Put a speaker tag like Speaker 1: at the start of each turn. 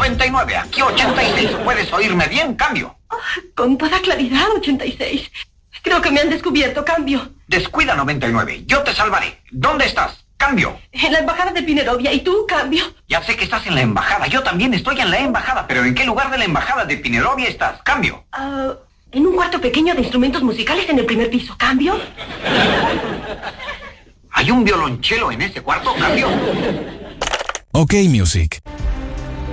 Speaker 1: 99, aquí 86. ¿Puedes oírme bien? Cambio.
Speaker 2: Con toda claridad, 86. Creo que me han descubierto, cambio.
Speaker 1: Descuida, 99. Yo te salvaré. ¿Dónde estás? Cambio.
Speaker 2: En la embajada de Pinerovia. ¿Y tú, cambio?
Speaker 1: Ya sé que estás en la embajada. Yo también estoy en la embajada. ¿Pero en qué lugar de la embajada de Pinerovia estás? Cambio.
Speaker 2: En un cuarto pequeño de instrumentos musicales en el primer piso. ¿Cambio?
Speaker 1: ¿Hay un violonchelo en ese cuarto? Cambio.
Speaker 3: OK Music.